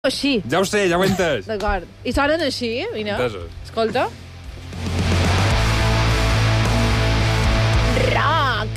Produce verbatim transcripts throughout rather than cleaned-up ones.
Així. Ja ho sé, ja ho he entès. D'acord. I sonen així, mira. Entesos. Escolta. Rock.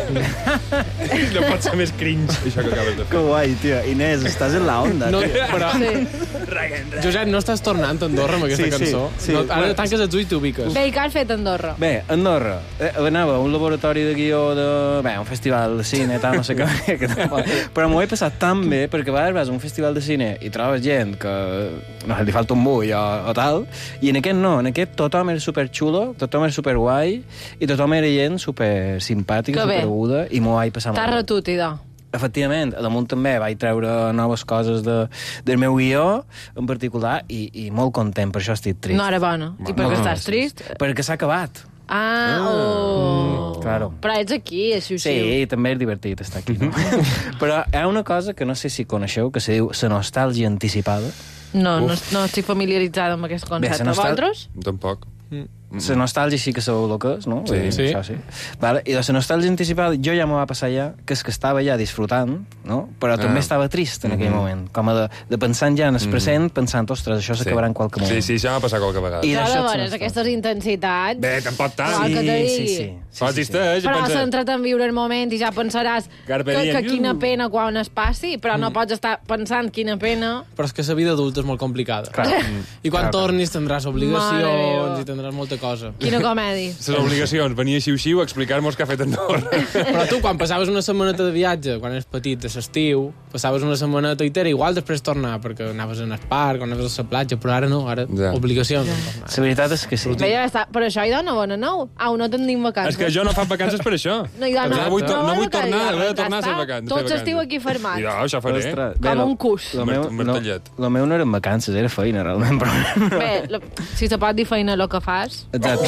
No pot ser més cringe, això que acabes de fer. Que guai, tio. Inés, estàs en la onda. No, tio. però... Sí. Josep, no estàs tornant a Andorra amb aquesta Sí, sí, cançó? sí. No, ara Bueno, tanques els ulls i t'ubiques. Bé, i què has fet a Andorra? Bé, Andorra. Eh, anava a un laboratori de guió de... Bé, un festival de cine, tal, no sé què. que tal. Però m'ho he passat tan bé, perquè a vegades vas a un festival de cine i trobes gent que no sé, li falta un bull o, o tal, i en aquest no, en aquest tothom era superxulo, tothom era superguai, i tothom era gent super simpàtica, Que bé. superaguda, i m'ho vaig passar T'has molt bé. retut, idò. Efectivament, a damunt també vaig treure noves coses de, del meu guió, en particular, i, i molt content, per això estic trist. No era bona. I per què estàs trist? Perquè s'ha acabat. Ah, oh. Claro. Però ets aquí, és xiu-xiu. Sí, també és divertit estar aquí. No? Però hi ha una cosa que no sé si coneixeu, que se diu la nostàlgia anticipada. No, no, no estic familiaritzada amb aquest concepte. Bé, se nostal- Vosaltres? Tampoc. La nostàlgia sí que sabeu el que és, no? Sí. Vull dir, Sí. Això sí. Vale? I de la nostàlgia anticipada jo ja m'ho va passar ja, que és que estava ja disfrutant, no? Però també Ah. estava trist en aquell moment. Com a de, de pensant ja en el present, pensant, ostres, això s'acabarà en qualque moment. Sí, sí, això m'ha passat qualque vegada. I Però d'això et llavors, se aquestes intensitats... Bé, tampoc tant. Igual que Sí, te sí, digui. sí. Però existeix, Però pensa... centra't en viure el moment i ja pensaràs Carpe que, diem. que quina pena quan es passi, però no pots estar pensant quina pena... Però és que la vida adulta és molt complicada. Clar. I quan Clar, clar. tornis tindràs Mare meva. obligacions i tindràs molta cosa. Quina comèdia. Les obligacions, venir xiu-xiu a explicar-nos què ha fet Andorra. Però tu, quan passaves una setmaneta de viatge, quan eres petit, de l'estiu, passaves una setmaneta i t'era igual després tornar, perquè anaves al parc o anaves a la platja, però ara no, ara Ja. obligacions. Ja. La veritat és que sí. Bé, ja està. Però això hi dona bona nou. Au, no tenim vacances. És que jo no faig vacances per això. No hi dona. No vull, to- no vull vol que tornar, ja he de tornar a està. ser vacances. Tots estiu aquí fermats. Ja, això faré. Ostres, Com lo- un cus. Lo Un meu, mart- un no, martellet. lo meu no eren vacances, era feina, realment. Però... Bé, la, si se pot dir feina el que fas... Exacte.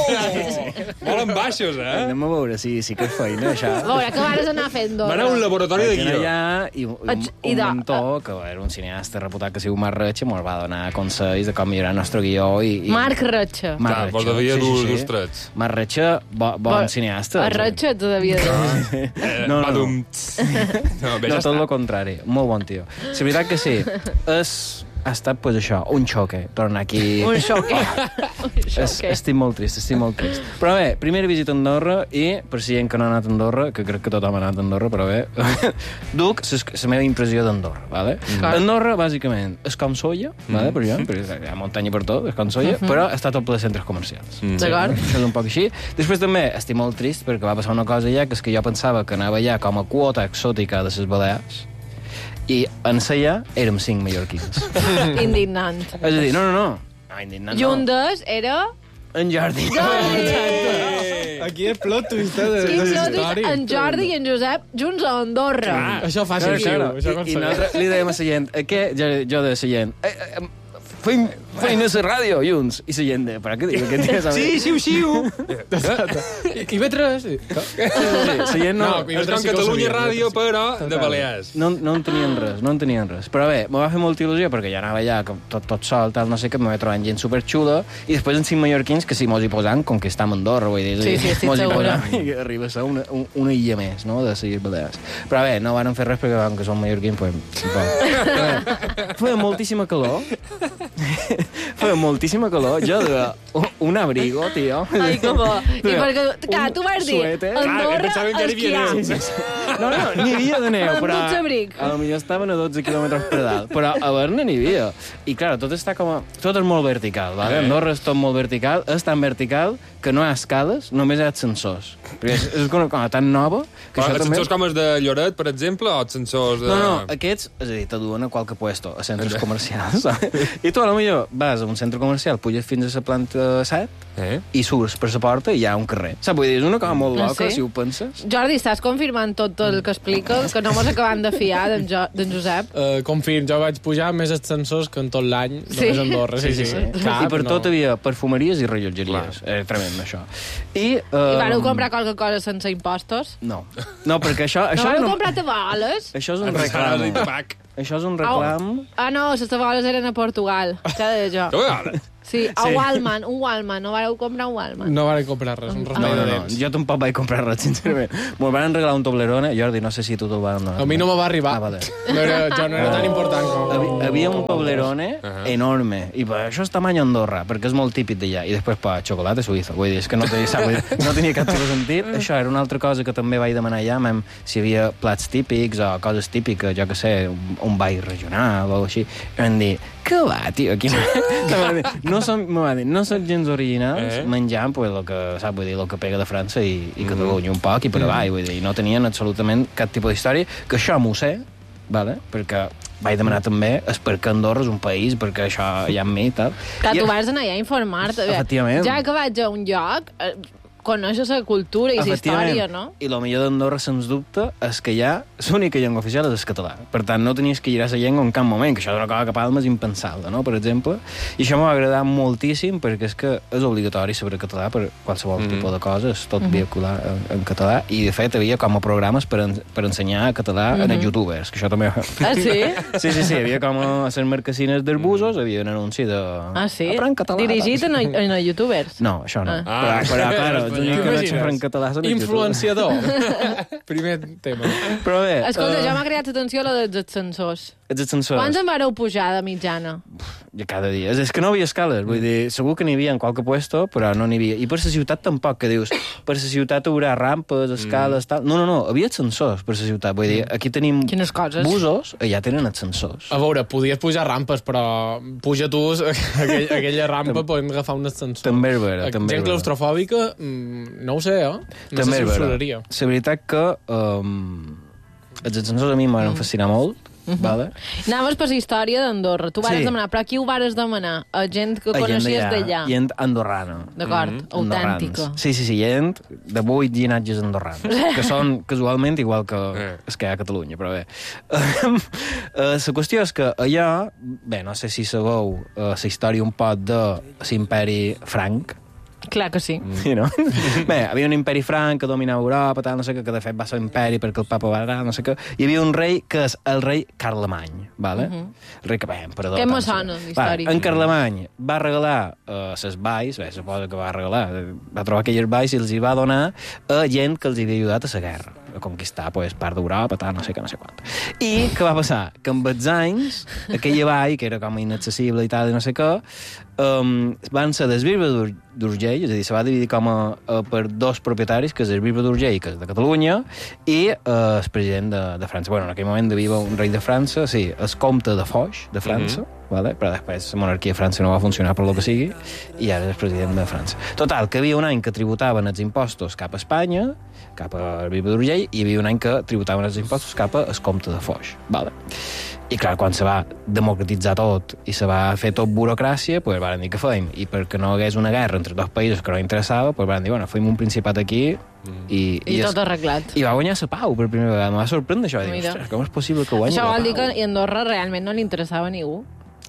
Molt en baixos, eh? Anem a veure si sí que és feina, això. A veure, què vas anar fent, Va anar a un laboratori de Vaig anar guió. allà i un, un, Ets- i un de- mentor, que era un cineasta reputat que es diu Marc Retxa, mos va donar consells de com millorar el nostre guió. I, i... Marc Retxa. Clar, vos devia dur- dur trets. Marc Retxa, bo, bon Bo- cineasta. A Retxa te devia dir. Eh, No, no, no. badum. No, bé, No, ja tot està. el contrari. Molt bon tio. La veritat que sí. És, ha estat, pues, això, un xoque, tornar aquí. Un xoque. Un Es, xoque. estic molt trist, estic molt trist. Però bé, primera visita a Andorra i, per si gent que no ha anat a Andorra, que crec que tothom ha anat a Andorra, però bé, duc la meva impressió d'Andorra, vale? Clar. Andorra, bàsicament, és com Solla, vale, per jo, perquè hi ha muntanya per tot, és com Solla, però està tot ple de centres comercials. D'acord? Això és un poc així. Després també estic molt trist perquè va passar una cosa allà, que és que jo pensava que anava allà com a quota exòtica de les Balears i en allà érem cinc mallorquins. Indignant. És a dir, no, no, no. no indignant, I un no. d'ells era... En Jordi. Aquí és plot twist, eh, de, Quin de plot la twist, història. en Jordi i en Josep junts a Andorra. Ah, això fa Claro, ser claro. xiu, això I, I aconsegueix. nosaltres li dèiem a la gent, a què? Jo, jo de la gent, eh, eh, feim, feina a la ràdio, junts. I la gent de, però què diu? Aquest dia, Sí, xiu-xiu. I, I ve tres. Sí. La gent no... No, És com Catalunya Ràdio, però de Balears. No, no en tenien res, no en tenien res. Però bé, me va fer molta il·lusió perquè jo anava allà com tot, tot sol, tal, no sé què, me vaig trobant gent superxula i després en cinc mallorquins que si mos hi posam, com que estem a Andorra, vull dir, Sí, sí, estic mos hi segura. posam i arriba a ser una, un, una illa més, no?, de les Balears. Però bé, no van fer res perquè com que són mallorquins, pues, tampoc. Feia moltíssima calor. Feia moltíssima calor. Jo de un abrigo, tio. Ai, que bo. I Duia perquè, clar, un tu vas dir, suèter. Andorra, pensaven que hi havia esquiar. neu. Sí, sí, sí. No, no, n'hi havia de neu, Amb però... dotze abric. A lo millor estaven a dotze quilòmetres per dalt, però a Berna n'hi havia. I, clar, tot està com a... Tot és molt vertical, vale? Andorra és tot molt vertical, és tan vertical que no hi ha escales, només hi ha ascensors. Perquè és, és una cosa tan nova que Però això els també... sensors com els de Lloret, per exemple, o els sensors de... No, no, aquests, és a dir, te duen a qualque puesto, a centres comercials. I tu, a lo millor, vas a un centre comercial, puges fins a la planta set Eh? i surts per la porta i hi ha un carrer. Saps? Vull dir, és una cosa molt Ah, loca, sí? si ho penses. Jordi, estàs confirmant tot el que explica, que no mos acabem de fiar d'en jo, d'en Josep? Uh, confirm, jo vaig pujar més ascensors que en tot l'any Sí? només a Andorra. Sí, sí, sí. Cap, I per no. tot hi havia perfumeries i rellotgeries. Era tremend, això. I, uh, I vareu comprar qualque cosa sense impostos? No. No, perquè això... No això vareu no... comprar taboles? Això és un Arrasades i reclam. tabac. Això és un reclam... Ah, no, les taboles eren a Portugal. T'ha de dir jo. Que vegades. Sí, a Sí. Wallman, un Wallman. No vareu comprar un Wallman? No vaig comprar res, un res No, no, de no, dents. jo tampoc vaig comprar res, sincerament. Me'l van regalar un Toblerone, Jordi, no sé si tu te'l van donar. A mi no me va arribar. Ah, vale. No era, jo no era tan important com... Havia, havia un Toblerone Uh -huh. enorme, i per això és tamany Andorra, perquè és molt típic d'allà, i després per xocolata suïssa, vull dir, és que no tenia, sap, vull dir, no tenia cap tipus de sentit. Això era una altra cosa que també vaig demanar allà, mem, si hi havia plats típics o coses típiques, jo que sé, un, un ball regional o així, i vam dir, què va, tio, aquí no som, m'ho va dir, no som gens originals, Eh? menjant pues, el que, sap, vull dir, el que pega de França i, i Catalunya un poc, i per avall, vull dir, i no tenien absolutament cap tipus d'història, que això m'ho sé, vale? Perquè vaig demanar també és perquè Andorra és un país, perquè això hi ha amb mi i tal. Que I, tu vas anar allà a informar-te. Efectivament. Ja que vaig a un lloc, eh, coneixes la cultura i la efectivament, història, no? I el millor d'Andorra, sens dubte, és que ja l'única llengua oficial és el català. Per tant, no tenies que girar la llengua en cap moment, que això d'una cosa que Palma és impensable, no?, per exemple. I això m'ha agradat moltíssim, perquè és que és obligatori saber català per qualsevol mm. tipus de coses, tot mm -hmm. vehicular en, en català, i de fet havia com a programes per, en, per ensenyar català mm -hmm. en els youtubers, que això també... Ah, sí? Sí, sí, sí, hi havia com a les marquesines dels busos, hi havia un anunci de... Ah, sí? Aprèn català. Dirigit en, en els youtubers? No, això no. Ah. Però, però, claro, els únics que no T'imagines? xerren català són els Influenciador. Primer tema. youtubers. Però bé... Escolta, eh, ja m'ha creat atenció la dels ascensors. Els ascensors. Quants en vareu pujar de mitjana? Ja cada dia. És, és que no hi havia escales, vull dir, segur que n'hi havia en qualque puesto, però no n'hi havia. I per la ciutat tampoc, que dius, per la ciutat hi haurà rampes, escales, tal... No, no, no, havia ascensors per la ciutat, vull dir, aquí tenim Quines coses? busos, allà tenen ascensors. A veure, podies pujar rampes, però puja tu aquell, aquella rampa podem agafar un ascensor. També és vera, també és Gent vera. claustrofòbica, mm, no ho sé, eh? No També sé és si us vera. sonaria. La veritat que um, els ascensors a mi m'han fascinar molt, vale? Anaves per la història d'Andorra. Tu vares Sí. demanar, però qui ho vares demanar? A gent que A gent coneixies d'allà. Gent andorrana. D'acord, autèntica. Andorrans. Sí, sí, sí, gent de vuit llinatges andorrans, que són casualment igual que Eh. els que hi ha a Catalunya, però bé. La qüestió és que allà, bé, no sé si sabeu la història un poc de l'imperi franc, Clar que sí. sí, no? Bé, havia un imperi franc que dominava Europa, tal, no sé què, que de fet va ser imperi perquè el papa va anar, no sé què. Hi havia un rei que és el rei Carlemany, vale? Uh -huh. El rei que, bé, emperador... Què tal, me no sé sona, què. la història? Va, en Carlemany va regalar uh, ses valls, bé, suposo que va regalar, va trobar aquelles valls i els hi va donar a gent que els hi havia ajudat a la guerra, a conquistar pues, part d'Europa, tal, no sé què, no sé quant. I què va passar? Que amb els anys, aquella vall, que era com inaccessible i tal, i no sé què, um, van ser des Bisbe d'Ur- d'Urgell, és a dir, se va dividir com a, a, per dos propietaris, que és el Bisbe d'Urgell, que és de Catalunya, i uh, el president de, de França. Bueno, en aquell moment hi havia un rei de França, sí, el comte de Foix, de França, mm-hmm. vale? Però després la monarquia de França no va funcionar per lo que sigui, i ara és el president de França. Total, que hi havia un any que tributaven els impostos cap a Espanya, cap al Bisbe d'Urgell, i hi havia un any que tributaven els impostos cap al comte de Foix. Vale? I clar, quan se va democratitzar tot i se va fer tot burocràcia, pues van dir que fèiem. I perquè no hagués una guerra entre dos països que no interessava, pues van dir, bueno, fèiem un principat aquí i... I, és- tot arreglat. I va guanyar la pau per primera vegada. Em va sorprendre això. Dic, Mira. ostres, com és possible que guanyi Això la vol dir pau? que a Andorra realment no li interessava a ningú.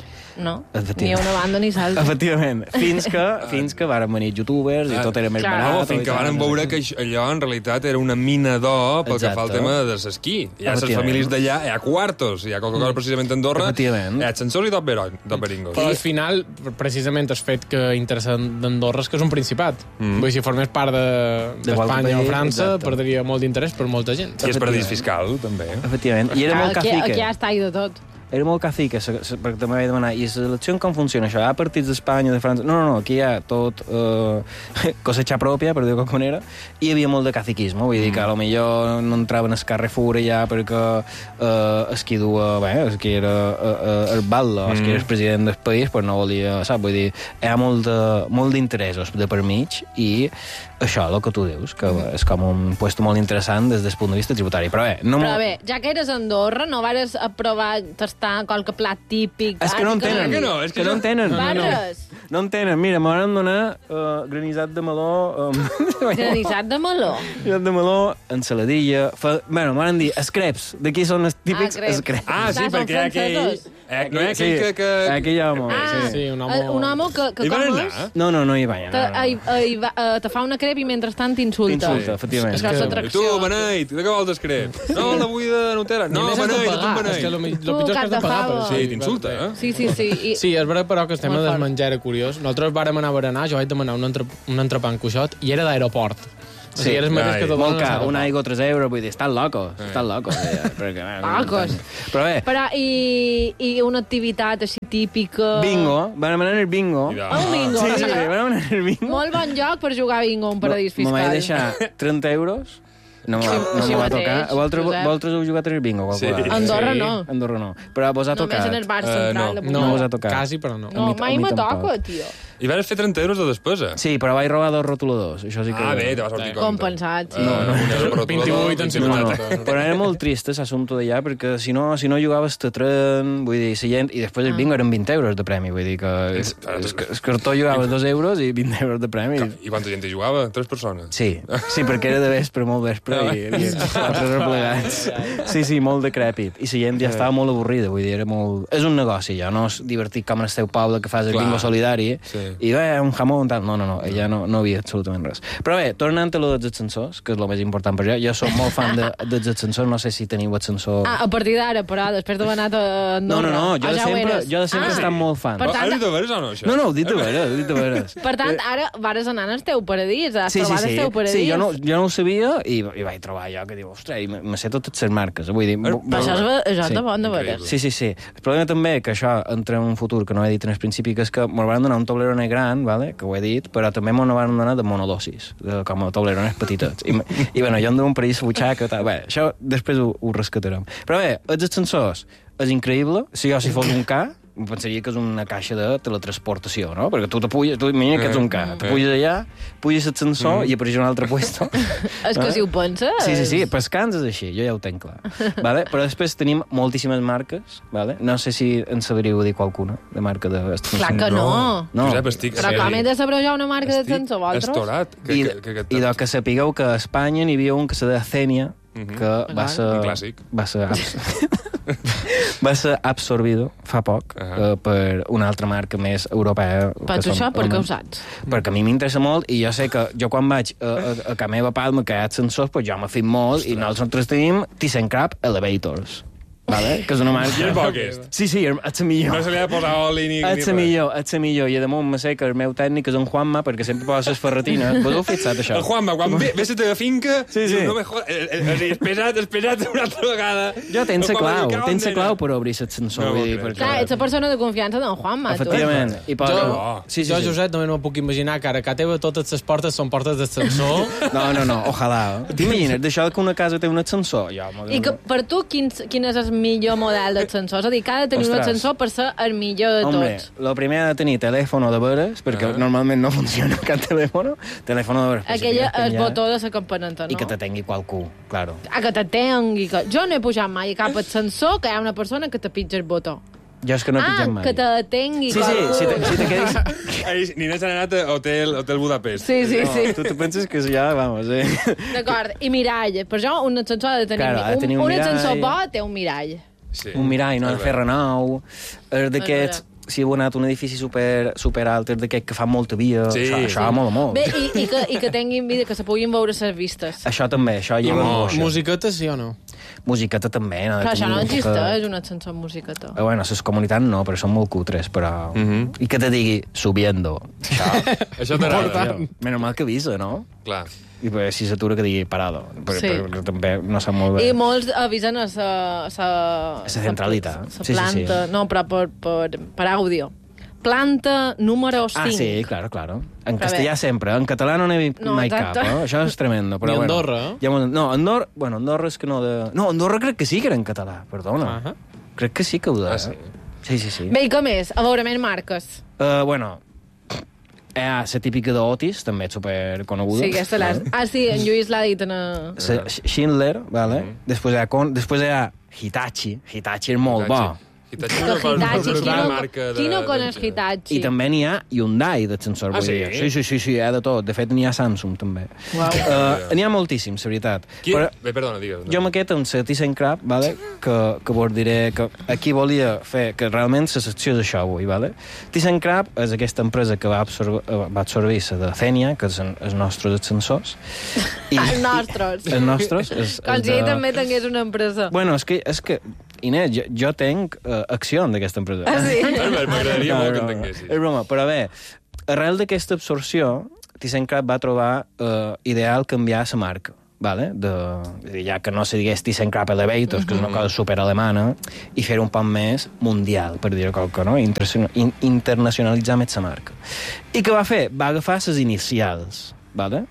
No? Ni Efectivament. a una banda ni l'altra. Efectivament. Fins que, fins que varen venir youtubers i tot era més Clar. barat. No, fins que varen veure que això- allò en realitat era una mina d'or pel que fa al Exacte. tema de l'esquí. Hi ha les Efectivament. famílies d'allà, hi ha quartos, hi ha Coca-Cola precisament a Andorra, Efectivament. hi ha ascensors i tot bero- tot beringos. Però al final, precisament el fet que interessa d'Andorra és que és un principat. Mm. Vull dir, si formés part de- De qualque d'Espanya o país, França, exacte. perdria molt d'interès per molta gent. I és paradís fiscal, també. Efectivament. I era molt Aquí, cacique. aquí ja està i de tot. Era molt cacique, se- se- perquè també vaig demanar, i la selecció com funciona això? Hi ha partits d'Espanya, de França... No, no, no, aquí hi ha tot eh, cosecha pròpia, per dir-ho de qualque manera, i hi havia molt de caciquisme, vull dir que a lo millor no entraven al Carrefour allà perquè eh, el qui dua, bé, el qui era eh, eh, el batlle, mm. el qui era el president del país, pues no volia, saps? Vull dir, hi ha molt de- molt d'interessos de per mig, i això, el que tu dius, que mm. és com un puesto molt interessant des del punt de vista tributari. Però bé, no... Però bé, ja que eres a Andorra, no vares a provar tastar qualque plat típic? És que no en Ah, tenen. que no, és que no no. en tenen. Vares? No en tenen. Mira, m'han donat uh, granissat de meló... Um, Granissat de meló. granissat de meló, ensaladilla... Fa... Bueno, m'han dit escreps. D'aquí són els típics Ah, creps. escreps. Ah, sí, Clar, són perquè hi ha aquell... francesos. Eh, no hi ha aquell que... que... Aquell home, Ah, sí. Sí, un home- eh, un home que, que Hi van com anar? és... No, no, no hi vaig Te, anar. ai, ai, va- eh, te fa una crep i mentrestant t'insulta. T'insulta, efectivament. És que és I tu, atracció. Beneit, de què vols escrep? No, la vull de Nutella. I a No, més has de Beneit, tu pagar. És que Beneit. lo, mi- lo Tu, pitjor és que has de pagar. cap de per fava. això. Sí, t'insulta, eh? Sí, sí, sí. I... Sí, és veritat, però que el tema Molt del fort. menjar era curiós. curiós. Nosaltres vàrem anar a berenar, jo vaig demanar un, entre, un entrepà en cuixot i era d'aeroport. O sigui, eres mateix ai, que tot Molt car, un aigua tres euros, vull dir, estan locos, estan locos. Eh, perquè, Locos. Però bé, Però, i, i una activitat així típica... bingo, van anar al bingo. Mira. Un bingo. Sí, sí, mira. van anar al bingo. Molt bon lloc per jugar a bingo, un paradís Me vaig fiscal. deixar trenta euros. No me, Sí, no sí me va mateix, tocar. Vosaltres, Josep. vosaltres heu jugat al bingo? Sí. Sí. Andorra no. Andorra no. Però vos ha Només tocat. en el bar Eh, central. no. de No Bunyol. us ha tocat. Quasi, però no. No, A mi- a mai mi me tampoc. toca, tio. I van fer trenta euros de despesa. Sí, però vaig robar dos rotuladors. Això sí que... Ah, bé, te va sortir compte. Compensat, sí. No, no, vint-i-vuit en No, no, cinquanta. però era molt trist l'assumpte d'allà, perquè si no, si no jugaves te tren, vull dir, la gent, i després el bingo eren vint euros de premi, vull dir que És- el, el cartó jugaves dos euros i vint euros de premi. I quanta gent hi jugava? Tres persones? Sí, sí, perquè era de vespre, molt vespre, i, i quatre replegats. Sí, sí, molt decrèpit. I la gent ja estava molt avorrida, vull dir, era molt... És un negoci, ja, no és divertit com en el teu poble que fas el Clar. bingo solidari, Sí. i eh, un jamó, tal. No, no, no, ja no, no havia absolutament res. Però bé, tornant a lo dels ascensors, que és el més important per jo, jo soc molt fan de, dels ascensors, no sé si teniu ascensor... Ah, a partir d'ara, però, després d'haver anat a No, Andorra. no, no, jo Ah, de ja ho sempre, eres. jo de sempre Ah, he estat molt fan. Per Oh, tant- has dit de veres o no, això? No, no, ho he dit de veres, ho he dit de veres. Per tant, ara vares anar al teu paradís, has Sí, sí, trobat sí. el teu paradís. Sí, jo no, jo no ho sabia i, i vaig trobar allò que diu, ostres, i me, me sé totes les marques. Vull dir, Però Però això és, això és Sí. de bon, de Increïble. veres. Sí, sí, sí. El problema també que això entra en un futur que no he dit en el principi, que és que m'ho van donar un toblerone gran, vale? Que ho he dit, però també m'ho van donar de monodosis, de, com a toblerones petitets. I, i bueno, jo em dono un parell de butxaca, tal. Bé, això després ho, ho rescatarem. Però bé, els ascensors és increïble. Si jo si fos un K, em pensaria que és una caixa de teletransportació, no? Perquè tu t'apuges, tu imagina que ets un K, t'apuges allà, puges l'ascensor i apareix un altre puesto. És que si ho penses... Sí, sí, sí, pescans és així, jo ja ho tenc clar. Vale? Però després tenim moltíssimes marques, vale? No sé si en sabríeu dir qualcuna, de marca de... Clar que no. No. Josep, estic... Però com he de saber jo una marca de sensor, vosaltres? Estorat. Que, I, que, que, que, i de que sapigueu que a Espanya n'hi havia un que se deia Cenia, que va ser... Un clàssic. Va ser, abs... va ser absorbido fa poc Ah. uh, per una altra marca més europea. que Penso són això perquè ho alemanys. saps. Perquè a mi m'interessa molt i jo sé que jo quan vaig a, a, a casa meva pare m'ha quedat sensors, però jo m'ha fet molt i nosaltres tenim ThyssenKrupp Elevators, vale? Que és una marca... I és bo, aquest? Sí, sí, és la millor. No se li ha de posar oli ni... Ets la millor, ets la millor. I damunt me sé que el meu tècnic és en Juanma, perquè sempre posa les ferretines. Vos heu fixat, això? El Juanma, quan ve, ve la teva finca, Sí, sí. no me jodas, eh, eh, és pesat, és pesat una altra vegada. Jo tens la Com clau, me cago en tens la nena. clau per obrir l'ascensor. No, vull dir, crec. perquè... Clar, ets la persona de confiança d'en Juanma, tu. Efectivament. I posa... Jo, Sí, sí, jo sí. Josep, també no m'ho puc imaginar que ara a casa teva totes les portes són portes d'ascensor. No, no, no, ojalà. T'imagines d'això que una casa té un ascensor? Jo, I que per tu, quin, quin és el millor model d'ascensor? És a dir, que ha de tenir un Ostres. ascensor per ser el millor de Hombre, tots. lo primer ha de tenir telèfon de veres, perquè Ah. normalment no funciona cap telèfon. Telèfon de veres. Aquella és botó de la campaneta, no? I que te tengui qualcú, claro. Ah, que te tengui. Que... Jo no he pujat mai a cap ascensor que hi ha una persona que te pitja el botó. Jo és que no he ah, pitjat mai. que te tengui Sí, sí, qualcú. si te, si te quedis... Ai, ni n'has anat a Hotel, Hotel Budapest. Sí, sí, No, sí. tu te penses que ja, vamos, eh? D'acord. I mirall. Per jo, un ascensor ha de tenir... Claro, ha de tenir un un, un mirall. ascensor bo té un mirall. Sí. Un mirall, no ha de fer renou. És d'aquests... Si heu anat a un edifici super, super alt, és d'aquest que fa molta via. Sí. Això, això va molt, molt. Bé, i, i, que, i que tinguin vida, que se puguin veure les vistes. Això també, això I lleva mu- angoixa. musiquetes, sí o no? Musiqueta també. No, Però això no tenir existeix, un ascensor amb musiqueta. Eh, bueno, les comunitats no, però són molt cutres, però... Mhm. I que te digui, subiendo. Això, Això t'agrada. menys mal que avisa, no? Clar. I pues, si s'atura que digui parado. Perquè, Sí. perquè també no sap molt bé. I molts avisen a sa... sa, Sa centralita. Sa Sí, sí, planta. sí. No, però per, per, per àudio. Planta número cinc. Ah, sí, claro, claro. En Però castellà bé. sempre. En català no n'he vist No, mai exacte. cap, eh? Això és tremendo. Però Ni bueno, Andorra, eh? Ja, m'ho- no, Andorra... Bueno, Andorra és que no de... No, Andorra crec que sí que era en català, perdona. Ahà. Crec que sí que ho de... Ah, sí? Sí, sí, sí. Bé, i què més? A veure, més marques. Uh, bueno, hi ha la típica d'Otis, també és superconeguda. Sí, aquesta l'has... Ah, sí, en Lluís l'ha dit en... A... La Schindler, vale? Després hi ha, Con... Després hi ha Hitachi. Hitachi és molt bo. Hitachi Que no cal- Hitachi, no qui cal no, marca de- qui no coneix de- Hitachi? I també n'hi ha Hyundai d'ascensor. Ah, vull sí? dir. Sí, sí, sí, sí, hi ha de tot. De fet, n'hi ha Samsung, també. Uau. Uh, n'hi ha moltíssims, la veritat. Qui... Però Bé, perdona, digues. jo m'aquest amb la ThyssenKrupp, vale? que, que vos diré que aquí volia fer que realment la secció és això avui. Vale? ThyssenKrupp és aquesta empresa que va absorbir, va absorbir la de Cenia, que són els nostres ascensors. Els nostres. Els nostres. És, Com és si ell de... també tingués una empresa. Bueno, és que, és que Inés, jo, jo tenc uh, acció d'aquesta empresa. Ah, sí? M'agradaria molt que entenguessis. És broma, però bé, arrel d'aquesta absorció, ThyssenKrupp va trobar uh, ideal canviar la marca. Vale? De, ja que no se digués ThyssenKrupp Elevators, que és una cosa superalemana, i fer un poc més mundial, per dir-ho qualque, no? In, internacionalitzar més la marca. I què va fer? Va agafar les inicials, vale?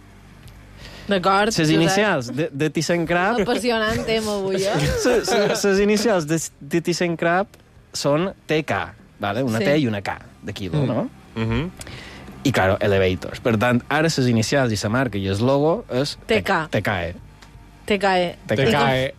D'acord. Les inicials de, de ThyssenKrupp... Apassionant tema avui, eh? Les inicials de, de ThyssenKrupp són T K, vale? Una Sí. T i una K de quilo, no? Mhm. I, claro, Elevators. Per tant, ara les inicials i la marca i el logo és... T K. T K E. Te cae. Te Te cae.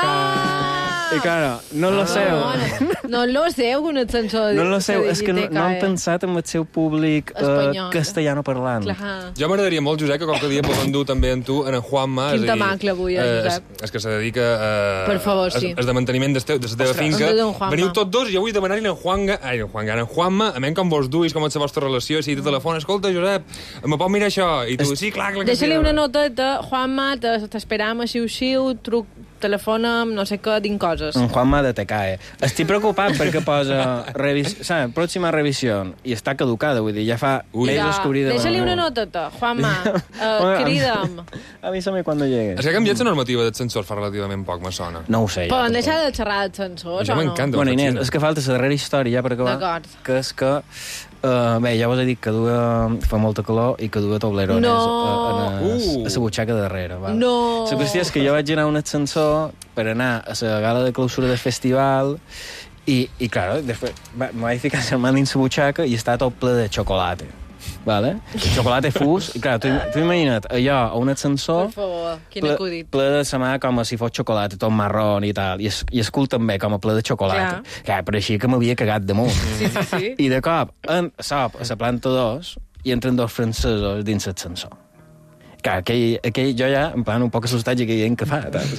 Ah! I, claro, no lo sé. No, no lo sé, un ascensor. No lo sé, que és que no, digui no han T K E. pensat en el seu públic eh, Espanyol. castellano parlant. Clar. Jo m'agradaria molt, Josep, que qualque dia puguem dur també amb tu en en Juanma. Quin és a dir, tamacle avui, eh, eh, Josep? És, és que se dedica a... Per favor, sí. És, és de manteniment del teu, de la teva finca. Doncs en Juanma. Veniu tots dos i jo vull demanar-li en Juanga... Ai, en Juanga, en Juanma, a menys com vos duis, com és la vostra relació, si te telefona, escolta, Josep, me pot mirar això? I tu, sí, clar, clar que sí. Deixa-li una noteta, Juanma, te- t'esperam a xiu-xiu, truc, telefona, no sé què, tinc coses. En Juanma de T K E. Estic preocupat perquè posa revis... sabe, pròxima revisió i està caducada, vull dir, ja fa Ui. mesos Ja, que hauria de... deixa-li una noteta, Juanma, Bueno, uh, crida'm. Avísame quan llegue. És que ha canviat la normativa d'ascensors fa relativament poc, me sona. No ho sé. ja, Poden tampoc. deixar de xerrar d'ascensors Ja o no? m'encanta. Bueno, Inés, Fatxina. és que falta la darrera història ja per acabar. D'acord. Que és que... Uh, bé, ja vos he dit que duia, fa molta calor i que duia toblerones No. a, a, Uh. a la butxaca darrere. Val? No. La qüestió és que jo vaig anar a un ascensor per anar a la gala de clausura del festival i, i claro, després va- me vaig ficar el man dins la butxaca i està tot ple de xocolata. Vale? Xocolata fus. I clar, tu, tu imagina't allò a un ascensor Per favor, quin ple, acudit. ple de sa mà com si fos xocolata, tot marrón i tal. I, es, i el cul també com a ple de xocolata. Clar. Clar, pareixia que m'havia cagat damunt. Sí, sí, sí. I de cop, en, a sop, a la planta dos, hi entren dos francesos dins l'ascensor. Clar, aquell, aquell, jo ja, en plan, un poc assustat i aquell que fa, tal.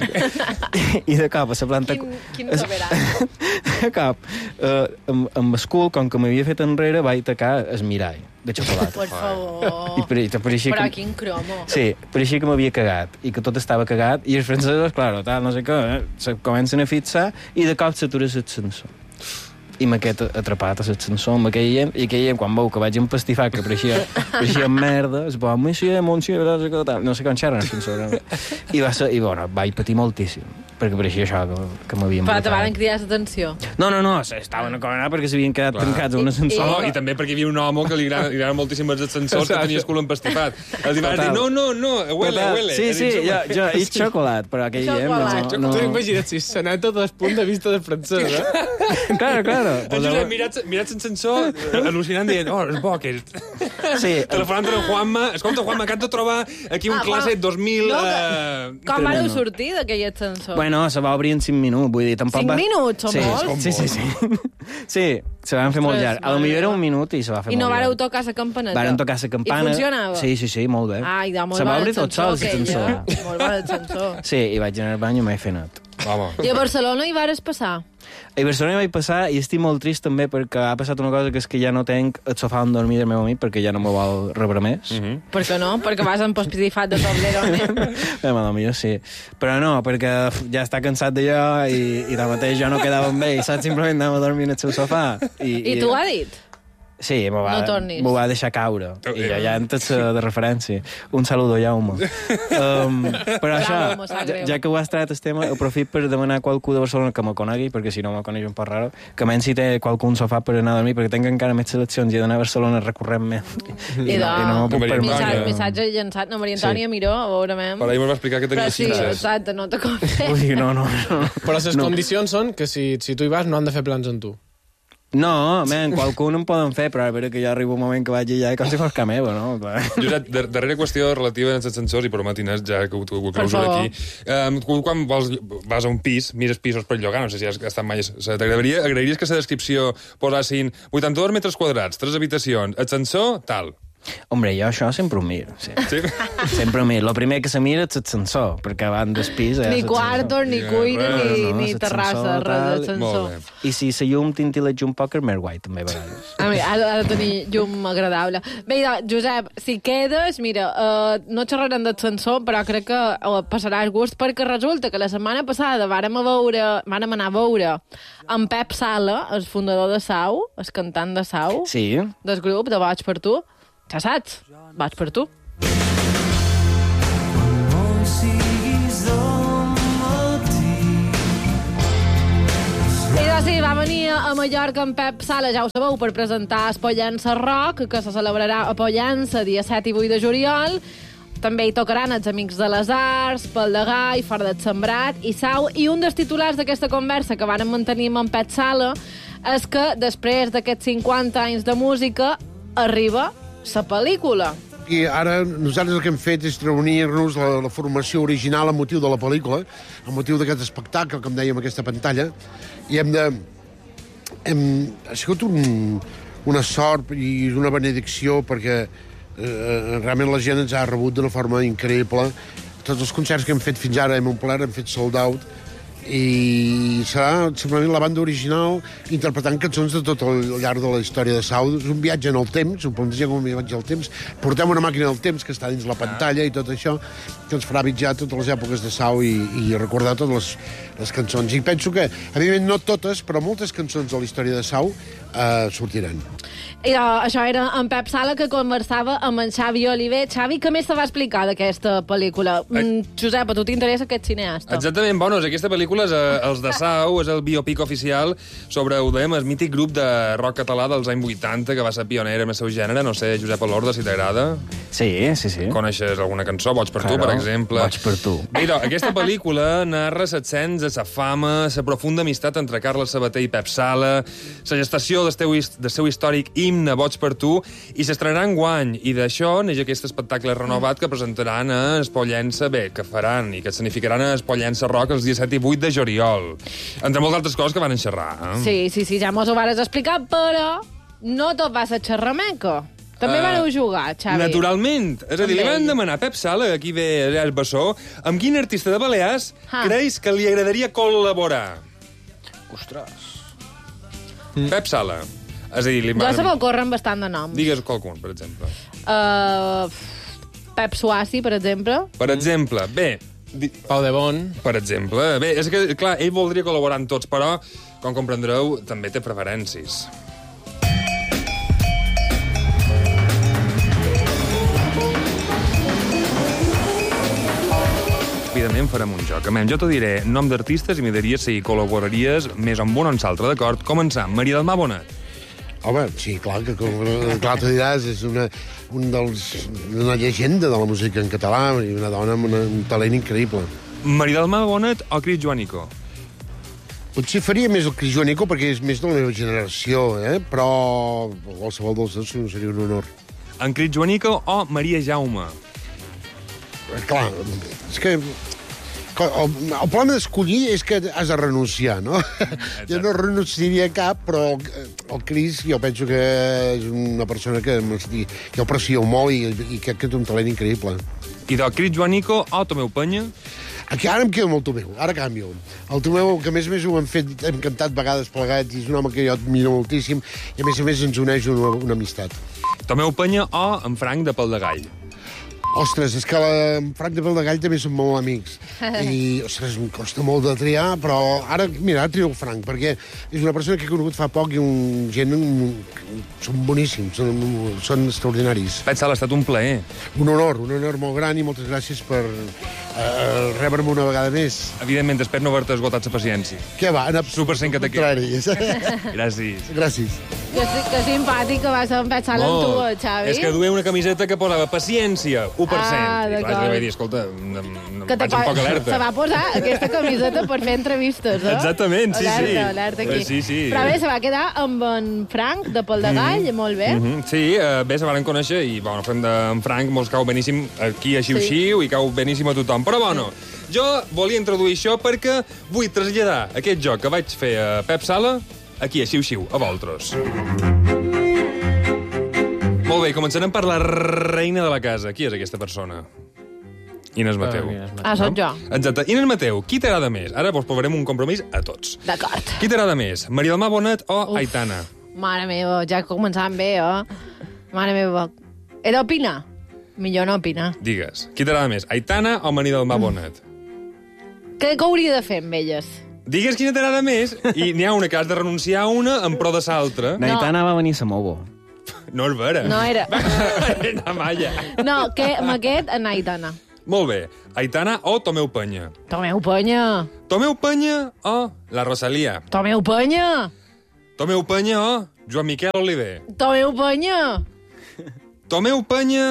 I de cop, a la planta... Quin, quin es- soberà. De cop, uh, amb, amb el cul, com que m'havia fet enrere, vaig tacar el mirall de xocolata. Per favor. I pare- pareixia Però que... quin cromo. Sí, pareixia que m'havia cagat i que tot estava cagat i els francesos, claro, tal, no sé què, eh, se comencen a fixar i de cop s'atura l'ascensor. I m'ha quedat atrapat a l'ascensor amb aquell gent, i aquell gent, quan veu que vaig empastifar, que pareixia, pareixia merda, es va, monsieur, monsieur, no sé què, tal, no sé com xerren, l'ascensor. I, va ser, i bueno, vaig patir moltíssim, perquè pareixia això, que, que m'havien Però te embrutat. van cridar l'atenció. No, no, no, estaven acoronats perquè s'havien quedat Clar. tancats a un ascensor. Oh, i també perquè hi havia un home que li agrada, li agrada moltíssim els ascensors que tenia el cul empastifat. Els hi van dir, Total. no, no, no, huele, Total. huele. Sí, sí, He dit, jo, jo he dit xocolat, però aquell gent Xocolat. no... Tu no... imagina't si s'aneta des punt de vista del francès, eh? Claro, claro. El Josep mirat, mirat l'ascensor, al·lucinant, dient, oh, és bo aquest. Sí, Telefonant a Juanma, escolta, Juanma, que has de trobar aquí un Ah, classe va. dos mil... No, eh, Com vareu Tremendo. sortir d'aquell ascensor? bueno, se va obrir en cinc minuts, vull dir, tampoc Cinc va... minuts, són sí, molts? Sí, sí, sí. Sí, se van fer molt Ostres, llarg. A lo mare millor era meva. un minut i se va fer I no molt vareu llarg. tocar la campaneta? Varen tocar la campana. I funcionava? Sí, sí, sí, molt bé. Ai, de molt se va bon obrir tot sol, ascensor, l'ascensor. aquell, eh? Molt bon ascensor. Sí, i vaig anar al bany i m'he fet net. Home. I a Barcelona hi vares passar? A Barcelona hi vaig passar i estic molt trist també perquè ha passat una cosa que és que ja no tenc el sofà on dormir del meu amic perquè ja no me vol rebre més. Mm -hmm. Per què no? Perquè vas amb pospisifat de toblero. Bé, a millor sí. Però no, perquè uf, ja està cansat d'allò i, i tanmateix jo no quedava amb ell, saps? Simplement anava a dormir en el seu sofà. I tu ho has dit? Sí, m'ho va, No tornis. m'ho va deixar caure. I jo ja antes de referència. Un saludo, Jaume. Um, però això, Jaume, sap ja, greu. ja que ho has tret el tema, aprofit per demanar a qualcú de Barcelona que me conegui, perquè si no me coneix un poc raro, que menys si té qualcú un sofà per anar a dormir, perquè tinc encara més seleccions i he d'anar a Barcelona recurrentment. I I no, i no m'ho puc Maria permetre. Missatge, Antònia. missatge llançat. No, Maria Sí. Antònia, miró, a veure, mem. Per ahir m'ho va explicar que tenia Però sí, cinc exacte, no te Ui, conec. no, no, no. Però les No. condicions són que si, si tu hi vas no han de fer plans amb tu. No, men, qualcú no em poden fer, però a veure que ja arriba un moment que vaig allà i com si fos ca meva, no? Clar. Josep, dar darrera qüestió relativa als ascensors, i promet, Inés, ja que ho, ho, ho Per clausura favor. aquí. Um, tu, quan vols, vas a un pis, mires pisos per llogar, no sé si has estat mai... T'agradaria agrairies que la descripció posassin vuitanta-dos metres quadrats, tres habitacions, ascensor, tal. Hombre, jo això sempre ho miro, sí. Sí? Sempre ho miro. El primer que se mira és l'ascensor, perquè van del pis... Eh, Ni quartos, ni cuina, ni, no, ni terrassa, res d'ascensor. Molt bé. I si la llum tintileja un poc, és més guai, també, a vegades. A mi, ha, ha de tenir llum agradable. Bé, doncs, Josep, si quedes, mira, uh, no xerrarem d'ascensor, però crec que uh, passaràs gust, perquè resulta que la setmana passada vàrem, a veure, vàrem anar a veure en Pep Sala, el fundador de Sau, el cantant de Sau, Sí. del grup de Boig per tu. Ja saps, vaig per tu. I doncs sí, va venir a Mallorca en Pep Sala, ja ho sabeu, per presentar Espollença Rock, que se celebrarà a Pollença dia set i vuit de juliol. També hi tocaran els Amics de les Arts, Pal de Gai, Fora del Sembrat i Sau. I un dels titulars d'aquesta conversa que vàrem mantenir amb en Pep Sala és que després d'aquests cinquanta anys de música arriba la pel·lícula. I ara nosaltres el que hem fet és reunir-nos la, la formació original amb motiu de la pel·lícula, amb motiu d'aquest espectacle, com dèiem, aquesta pantalla, i hem de... Hem, ha sigut un, una sort i una benedicció perquè eh, realment la gent ens ha rebut d'una forma increïble. Tots els concerts que hem fet fins ara hem omplert, hem fet sold out, i serà simplement la banda original interpretant cançons de tot el llarg de la història de Sau. És un viatge en el temps, ho plantegem com un viatge al temps. Portem una màquina del temps que està dins la pantalla i tot això, que ens farà viatjar totes les èpoques de Sau i, i recordar totes les, les cançons. I penso que, evidentment, no totes, però moltes cançons de la història de Sau eh, sortiran. I uh, això era en Pep Sala, que conversava amb en Xavi Oliver. Xavi, què més te va explicar d'aquesta pel·lícula? Mm, Josep, a tu t'interessa aquest cineasta? Exactament, bueno, aquesta pel·lícula és eh, Els de Sau, és el biopic oficial sobre, ho dèiem, el mític grup de rock català dels anys vuitanta, que va ser pioner en el seu gènere. No sé, Josep Alorda, si t'agrada. Sí, sí, sí. Coneixes alguna cançó? Boig per Claro, tu, per exemple. Boig per tu. Bé, doncs, aquesta pel·lícula narra l'ascens, la fama, la profunda amistat entre Carles Sabater i Pep Sala, la gestació del teu, del seu històric himne Boig per tu, i s'estrenarà enguany, i d'això neix aquest espectacle renovat que presentaran a Espollença, bé, que faran, i que escenificaran a Espollença Rock els dies set i vuit de juliol. Entre moltes altres coses que van xerrar. Eh? Sí, sí, sí, ja mos ho vares explicar, però no tot va ser xerrameca. També uh, vareu jugar, Xavi. Naturalment. És a dir, li Amb van ell. demanar a Pep Sala, aquí ve el bessó, amb quin artista de Balears Ah. creus que li agradaria col·laborar? Ostres. Pep Sala. És a dir, li Ja van... se m'ocorren bastant de noms. Digues qualcun, per exemple. Uh, Pep Suassi, per exemple. Per exemple, bé, di- Pau de Bon. per exemple, bé, és que, clar, ell voldria col·laborar amb tots, però, com comprendreu, també té preferències. Ràpidament farem un joc. Amem, jo t'ho diré nom d'artistes i m'hi diries si col·laboraries més amb un o amb l'altre, d'acord? Començant, Maria del Mar Bonet. Home, sí, clar, que clar t'ho diràs, és una, un dels, una llegenda de la música en català i una dona amb una, un talent increïble. Maria del Mar Bonet o Cris Joanico? Potser faria més el Cris Joanico perquè és més de la meva generació, eh? Però qualsevol dels dos seria un honor. En Cris Joanico o Maria Jaume? Clar, és que el, el problema d'escollir és que has de renunciar, no? Jo no renunciaria a cap, però el, el Cris jo penso que és una persona que, que el aprecio molt i, i crec que té un talent increïble. I del Cris Joanico o Tomeu Penya? Aquí ara em quedo amb el Tomeu, ara canvio. El Tomeu, que a més a més ho hem fet, hem cantat vegades plegats, i és un home que jo admiro moltíssim, i a més a més ens uneix una, una amistat. Tomeu Penya o en Frank de Pal de Gall? Ostres, és que la, en Frank de Pal de Gall també som molt amics. I, ostres, em costa molt de triar, però ara, mira, ara trio el Frank, perquè és una persona que he conegut fa poc i un gent... Un, són boníssims, són, són extraordinaris. Pep Sala, ha estat un plaer. Un honor, un honor molt gran i moltes gràcies per eh, rebre-me una vegada més. Evidentment, espero no haver-te esgotat la paciència. Què va? En Super cent que te contrari. Gràcies. Gràcies. Que, que simpàtic que va ser en Pep Sala amb tu, eh, Xavi. És que duia una camiseta que posava paciència, u per cent. Ah, I clar, d'acord. jo vaig dir, escolta, no, no, Que te vaig un poc alerta. Se va posar aquesta camiseta per fer entrevistes, eh? Exactament, sí, alerta, sí. Alerta aquí. Eh, sí, sí. Però bé, se va quedar amb en Frank, de Pal de Gall, mm. molt bé. Mm -hmm. Sí, eh, bé, se van conèixer i, bueno, fem d'en Frank, mos cau beníssim aquí a Xiu-Xiu sí. I cau beníssim a tothom. Però, bueno, jo volia introduir això perquè vull traslladar aquest joc que vaig fer a Pep Sala aquí a Xiu-Xiu, a Voltros. Molt bé, començarem per la reina de la casa. Qui és aquesta persona? Inés Mateu. Uh, Inés Mateu. Ah, sóc jo. Exacte. Inés Mateu, qui t'agrada més? Ara vos provarem un compromís a tots. D'acord. Qui t'agrada més? Maria del Mar Bonet o Uf. Aitana? Mare meva, ja començàvem bé, eh? Mare meva. He d'opinar? Millor no opinar. Digues, qui t'agrada més? Aitana o Maria del Mar Bonet? Què, què hauria de fer amb elles? Digues quina t'agrada més i n'hi ha una que has de renunciar a una en pro de l'altra. Naitana va venir a Samovo. No és vera. No era... Era malla. No, que amb aquest, en Aitana. Molt bé. Aitana o Tomeu Penya? Tomeu penya. Tomeu Penya o la Rosalia? Tomeu penya. Tomeu Penya o Joan Miquel Oliver? Tomeu penya. Tomeu Penya...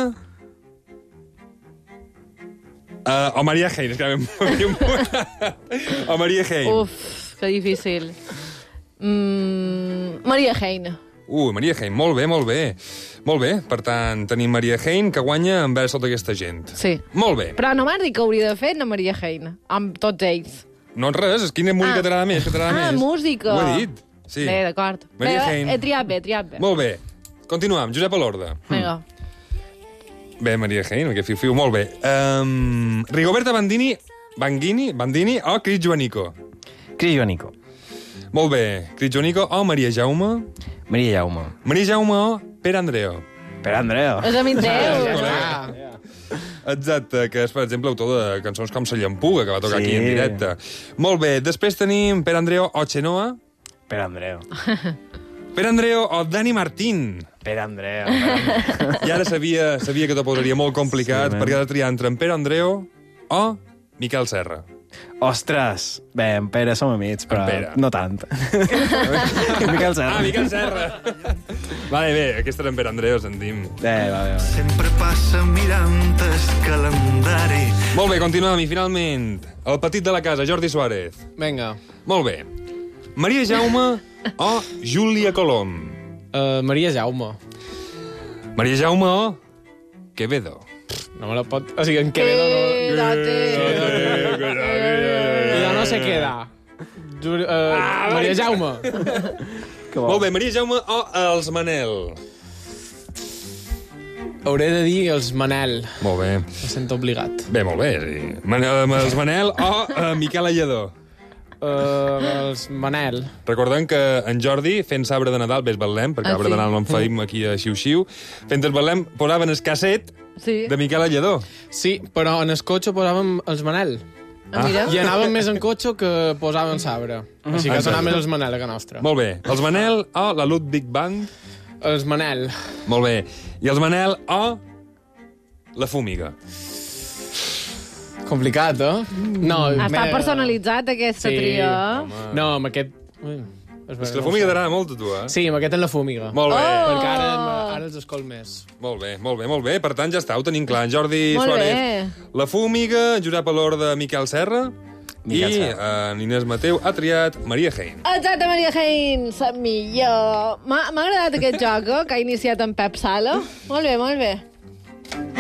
Uh, o Maria Hein, és que m'hem... o Maria Hein. Uf, que difícil. Mm, Maria Hein. Uh, Maria Hein, molt bé, molt bé. Molt bé, per tant, tenim Maria Hein, que guanya envers tota aquesta gent. Sí. Molt bé. Però no m'has dit que hauria de fer la Maria Hein, amb tots ells. No és res, és quina música Ah. t'agrada més, que t'agrada Ah, més. música. Ho he dit, sí. Bé, d'acord. Maria Bé, Hein. he triat bé, he triat bé. Molt bé. Continuem, Josep Alorda. Vinga. Bé, Maria Hein, que fiu-fiu, molt bé. Um, Rigoberta Bandini, Bandini, Bandini o Cris Joanico? Cris Joanico. Molt bé. Cris Joanico o Maria Jaume? Maria Jaume. Maria Jaume o Pere Andreo? Per Andreu. És amic teu. Ah, Exacte, que és, per exemple, autor de cançons com La Llampuga, que va tocar Sí. aquí en directe. Molt bé. Després tenim Pere Andreo o Chenoa, Per Andreu. Pere Andreo o Dani Martín. Per Andreu. I ara sabia, sabia que t'ho posaria molt complicat, Sí, perquè ha de triar entre en Pere Andreo o Miquel Serra. Ostres. Bé, en Pere som amics, però En Pere. no tant. Miquel Serra. Ah, Miquel Serra! Vale, bé, aquesta era en Pere Andreo, sentim. Bé, va bé, va bé. Sempre passa mirant el calendari. Molt bé, continuem, i finalment, el petit de la casa, Jordi Suárez. vinga. Molt bé. Maria Jaume o Júlia Colom? Uh, Maria Jaume. Maria Jaume o Quevedo? No me la pot... O sigui, en Quevedo no... Quédate. Ja no sé què da. Juli, uh, Maria Jaume. Molt bé, Maria Jaume o els Manel? Hauré de dir els Manel. Molt bé. Me sento obligat. Bé, molt bé. Sí. Manel, els Manel o uh, Miquel Alladó? Uh, els Manel. Recordem que en Jordi, fent sabre de Nadal, ves Betlem, perquè Ah, arbre sí. de Nadal no en feim aquí a Xiu-Xiu, fent el Betlem posaven el casset Sí. de Miquel Alladó. Sí, però en el cotxe posàvem els Manel. Ah, mira. I anàvem més en cotxe que posàvem sabre. Així que sonava més els Manel que nostre. Molt bé. Els Manel o la Ludwig Band? Els Manel. Molt bé. I els Manel o la Fúmiga? Complicat, eh? No, Està me- personalitzat, aquesta Sí, tria. home. No, amb aquest... Ui, És que la Fúmiga t'agrada molt, a tu, eh? Sí, amb aquest en la fúmiga. Molt bé. Oh! Perquè ara, ara els escol més. Molt bé, molt bé, molt bé. Per tant, ja està, ho tenim clar. En Jordi Molt Suárez, bé. la Fúmiga, en Josep Alorda, Miquel Serra, Miquel i Serra. en Inés Mateu ha triat Maria Hein. Exacte, Maria Hein, la millor. M'ha m'ha agradat aquest joc, eh, que ha iniciat en Pep Sala. Molt bé, molt bé.